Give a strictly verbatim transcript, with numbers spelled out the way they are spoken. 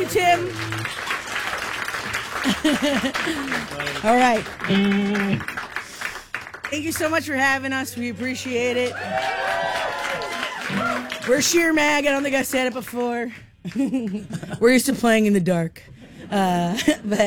you, Tim. All right. Thank you so much for having us. We appreciate it. We're Sheer Mag. I don't think I said it before. We're used to playing in the dark. Uh, but